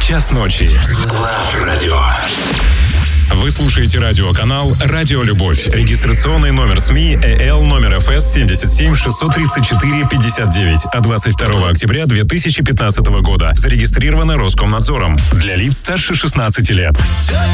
час ночи. Love Radio. Вы слушаете радиоканал «Радио Любовь». Регистрационный номер СМИ ЭЛ номер ФС 77 634 59 от 22 октября 2015 года. Зарегистрировано Роскомнадзором. Для лиц старше 16 лет.